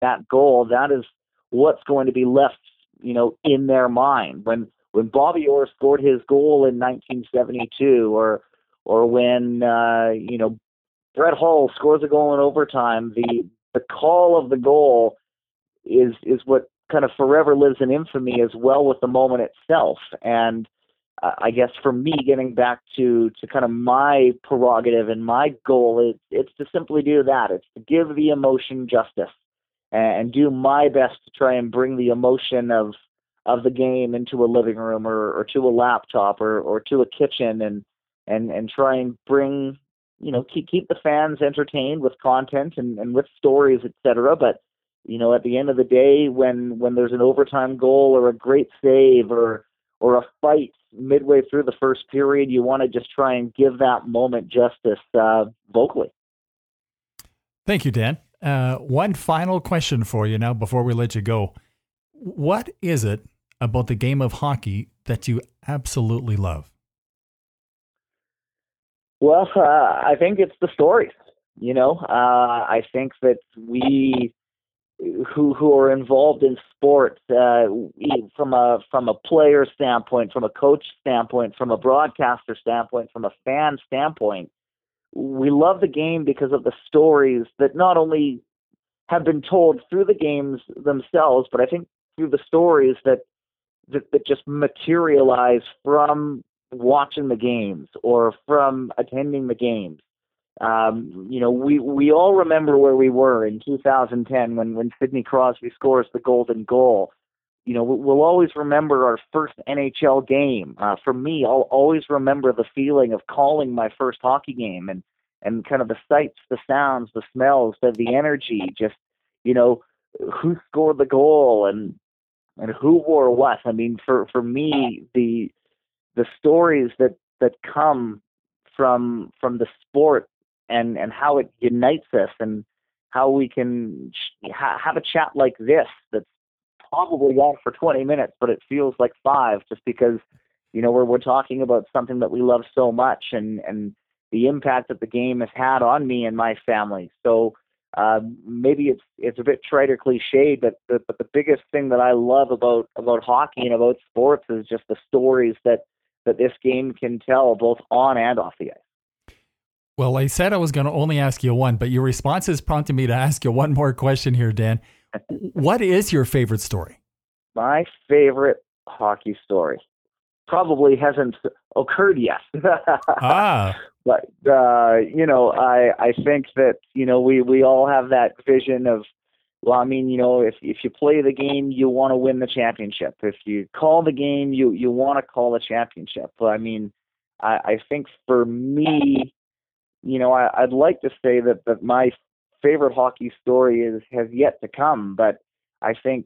that goal, that is what's going to be left, in their mind. When Bobby Orr scored his goal in 1972, or when Brett Hull scores a goal in overtime, the call of the goal is what kind of forever lives in infamy, as well with the moment itself. And I guess for me, getting back to kind of my prerogative and my goal, it's to simply do that. It's to give the emotion justice and do my best to try and bring the emotion of the game into a living room, or to a laptop, or to a kitchen, and try and bring, keep the fans entertained with content and with stories, etc. But at the end of the day, when there's an overtime goal, or a great save, or a fight midway through the first period, you want to just try and give that moment justice vocally. Thank you, Dan. One final question for you now before we let you go. What is it about the game of hockey that you absolutely love? Well, I think it's the stories. I think that we who are involved in sports, from a player standpoint, from a coach standpoint, from a broadcaster standpoint, from a fan standpoint, we love the game because of the stories that not only have been told through the games themselves, but I think through the stories that just materialize from watching the games or from attending the games. We all remember where we were in 2010 when Sidney Crosby scores the golden goal. We'll always remember our first NHL game. For me, I'll always remember the feeling of calling my first hockey game, and kind of the sights, the sounds, the smells, the energy, just, who scored the goal and who wore what. I mean, for me, the stories that come from the sport, and how it unites us, and how we can have a chat like this that's probably on for 20 minutes, but it feels like 5, just because, we're talking about something that we love so much, and the impact that the game has had on me and my family. So maybe it's a bit trite or cliche, but the biggest thing that I love about hockey and about sports is just the stories that this game can tell, both on and off the ice. Well, I said I was going to only ask you one, but your response has prompted me to ask you one more question here, Dan. What is your favorite story? My favorite hockey story probably hasn't occurred yet. But, I think that, we all have that vision of, well, I mean, if you play the game, you want to win the championship. If you call the game, you want to call the championship. But I mean, I think for me, I'd like to say that my favorite hockey story has yet to come. But I think,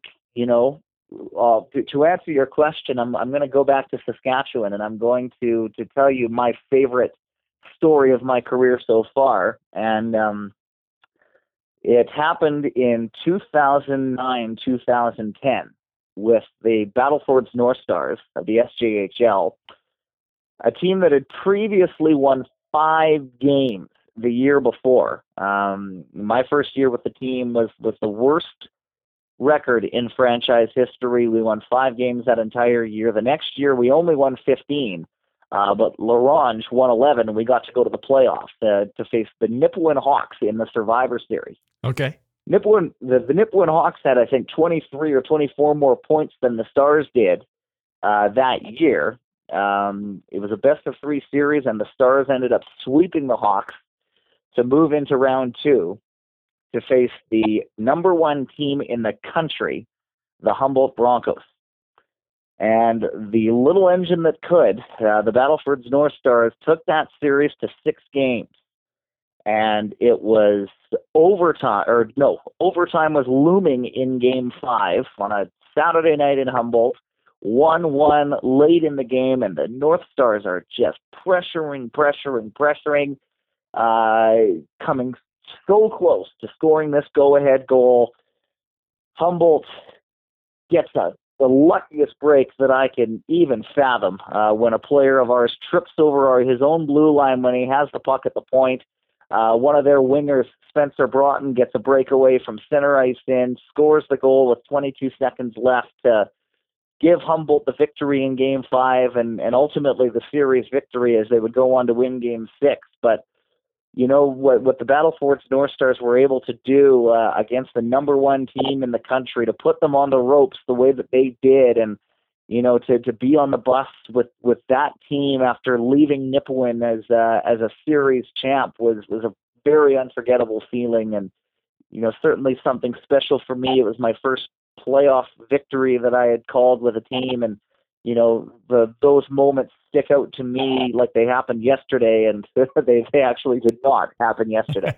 to answer your question, I'm going to go back to Saskatchewan, and I'm going to tell you my favorite story of my career so far. And it happened in 2009, 2010 with the Battlefords North Stars of the SJHL, a team that had previously won 5 games the year before. My first year with the team was the worst record in franchise history. We won 5 games that entire year. The next year, we only won 15. But L'Orange won 11, and we got to go to the playoffs to face the Nipawin Hawks in the Survivor Series. Okay. The Nipawin Hawks had, I think, 23 or 24 more points than the Stars did that year. It was a best-of-3 series, and the Stars ended up sweeping the Hawks to move into round 2 to face the number 1 team in the country, the Humboldt Broncos. And the little engine that could, the Battlefords North Stars, took that series to 6 games. And it was overtime was looming in Game 5 on a Saturday night in Humboldt. 1-1 late in the game, and the North Stars are just pressuring, coming so close to scoring this go-ahead goal. Humboldt gets the luckiest break that I can even fathom when a player of ours trips over his own blue line when he has the puck at the point. One of their wingers, Spencer Broughton, gets a breakaway from center ice in, scores the goal with 22 seconds left to give Humboldt the victory in Game 5 and ultimately the series victory as they would go on to win Game 6. But you know what the Battle Forge North Stars were able to do against the number one team in the country, to put them on the ropes the way that they did, and you know, to be on the bus with that team after leaving Nipawin as a series champ was a very unforgettable feeling, and you know, certainly something special for me. It was my first playoff victory that I had called with a team, and you know, those moments stick out to me like they happened yesterday, and they actually did not happen yesterday.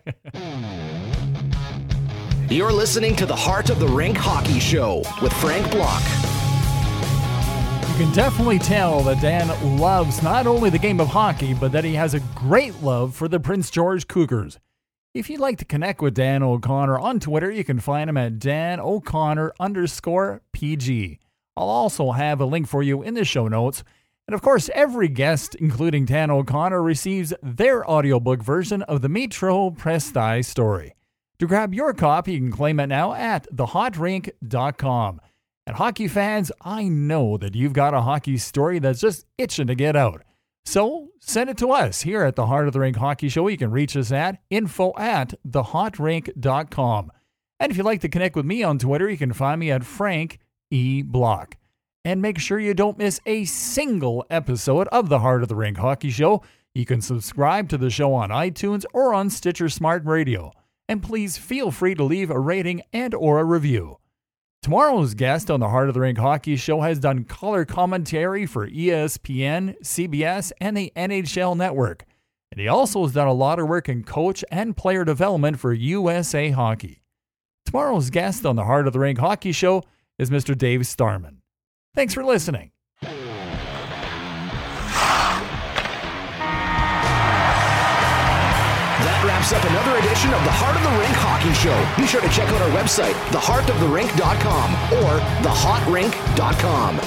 You're listening to the Heart of the Rink Hockey Show with Frank Block. You can definitely tell that Dan loves not only the game of hockey, but that he has a great love for the Prince George Cougars. If you'd like to connect with Dan O'Connor on Twitter, you can find him at DanO'Connor_PG. I'll also have a link for you in the show notes. And of course, every guest, including Dan O'Connor, receives their audiobook version of the Metro Presti story. To grab your copy, you can claim it now at thehotrink.com. And hockey fans, I know that you've got a hockey story that's just itching to get out. So send it to us here at the Heart of the Rink Hockey Show. You can reach us at info@thehotrink.com. And if you'd like to connect with me on Twitter, you can find me at Frank E. Block. And make sure you don't miss a single episode of the Heart of the Rink Hockey Show. You can subscribe to the show on iTunes or on Stitcher Smart Radio. And please feel free to leave a rating and or a review. Tomorrow's guest on the Heart of the Rink Hockey Show has done color commentary for ESPN, CBS, and the NHL Network. And he also has done a lot of work in coach and player development for USA Hockey. Tomorrow's guest on the Heart of the Rink Hockey Show is Mr. Dave Starman. Thanks for listening. That wraps up another edition of the Heart of the Rink Hockey Show. Be sure to check out our website, theheartoftherink.com or thehotrink.com.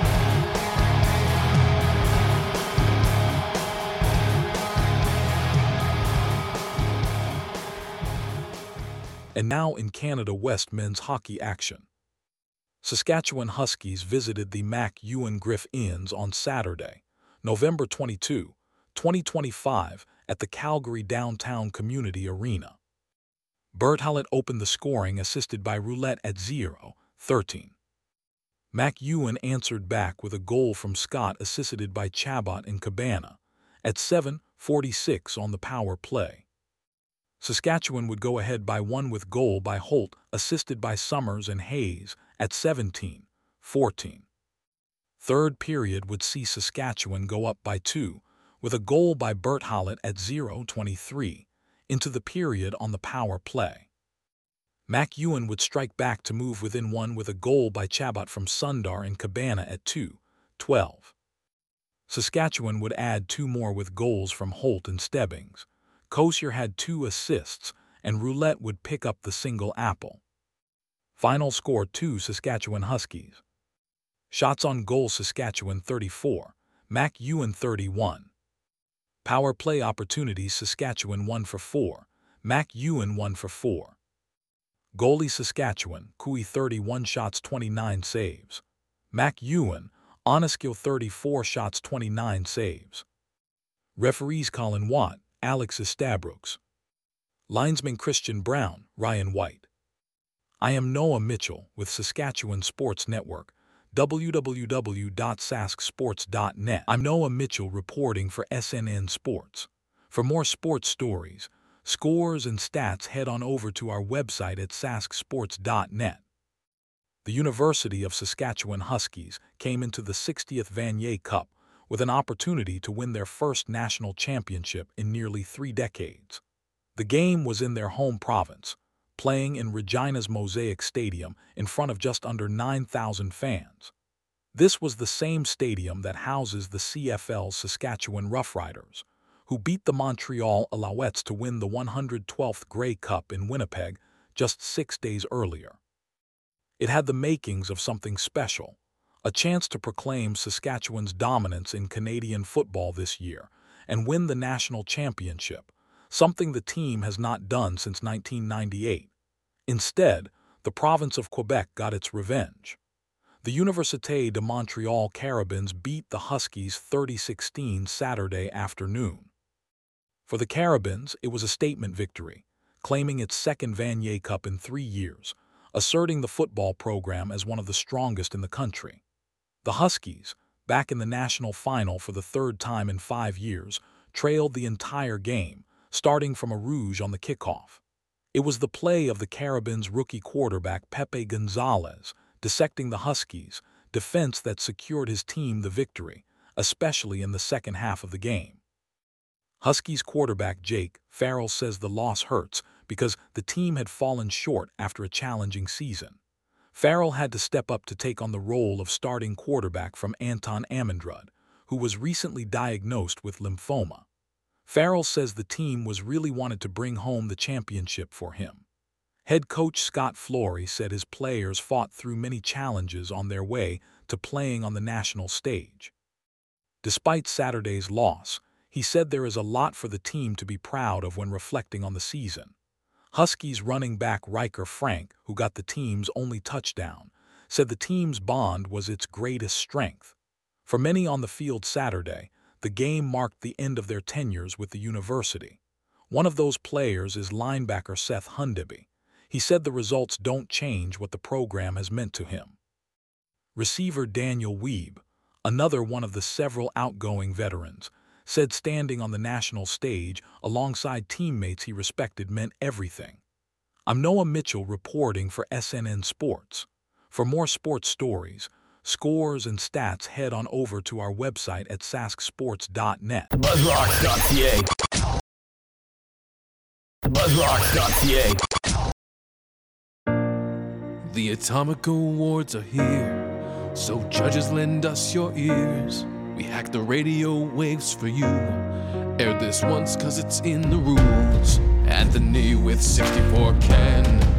And now in Canada West men's hockey action. Saskatchewan Huskies visited the Mac Ewan Griff Inns on Saturday, November 22, 2025, at the Calgary Downtown Community Arena. Bert Hallett opened the scoring, assisted by Roulette at 0-13. Mac Ewan answered back with a goal from Scott, assisted by Chabot and Cabana, at 7:46 on the power play. Saskatchewan would go ahead by one with goal by Holt, assisted by Summers and Hayes, at 17-14. Third period would see Saskatchewan go up by 2, with a goal by Bert Hallett at 0:23, into the period on the power play. Mac Ewan would strike back to move within 1 with a goal by Chabot from Sundar and Cabana at 2:12. Saskatchewan would add 2 more with goals from Holt and Stebbings. Kosier had 2 assists, and Roulette would pick up the single apple. Final score 2 Saskatchewan Huskies. Shots on goal Saskatchewan 34, Mac Ewan 31. Power play opportunities Saskatchewan 1 for 4, Mac Ewan 1 for 4. Goalie Saskatchewan, Kui 31 shots 29 saves. Mac Ewan, Oneskill 34 shots 29 saves. Referees Colin Watt, Alex Estabrooks. Linesman Christian Brown, Ryan White. I am Noah Mitchell with Saskatchewan Sports Network, www.sasksports.net. I'm Noah Mitchell reporting for SNN Sports. For more sports stories, scores, and stats, head on over to our website at sasksports.net. The University of Saskatchewan Huskies came into the 60th Vanier Cup with an opportunity to win their first national championship in nearly 3 decades. The game was in their home province, playing in Regina's Mosaic Stadium in front of just under 9,000 fans. This was the same stadium that houses the CFL's Saskatchewan Roughriders, who beat the Montreal Alouettes to win the 112th Grey Cup in Winnipeg just 6 days earlier. It had the makings of something special, a chance to proclaim Saskatchewan's dominance in Canadian football this year and win the national championship, something the team has not done since 1998. Instead, the province of Quebec got its revenge. The Université de Montréal Carabins beat the Huskies 30-16 Saturday afternoon. For the Carabins, it was a statement victory, claiming its second Vanier Cup in 3 years, asserting the football program as one of the strongest in the country. The Huskies, back in the national final for the third time in 5 years, trailed the entire game, starting from a rouge on the kickoff. It was the play of the Carabins' rookie quarterback Pepe Gonzalez dissecting the Huskies' defense that secured his team the victory, especially in the second half of the game. Huskies quarterback Jake Farrell says the loss hurts because the team had fallen short after a challenging season. Farrell had to step up to take on the role of starting quarterback from Anton Amendrud, who was recently diagnosed with lymphoma. Farrell says the team was really wanted to bring home the championship for him. Head coach Scott Flory said his players fought through many challenges on their way to playing on the national stage. Despite Saturday's loss, he said there is a lot for the team to be proud of when reflecting on the season. Huskies running back Riker Frank, who got the team's only touchdown, said the team's bond was its greatest strength. For many on the field Saturday, the game marked the end of their tenures with the university. One of those players is linebacker Seth Hundeby. He said the results don't change what the program has meant to him. Receiver Daniel Weeb, another one of the several outgoing veterans, said standing on the national stage alongside teammates he respected meant everything. I'm Noah Mitchell reporting for SNN Sports. For more sports stories, scores, and stats, head on over to our website at sasksports.net. Buzzrocks.ca. Buzzrocks.ca. The Atomic Awards are here, so judges lend us your ears. We hack the radio waves for you. Air this once cause it's in the rules. Anthony with 64 can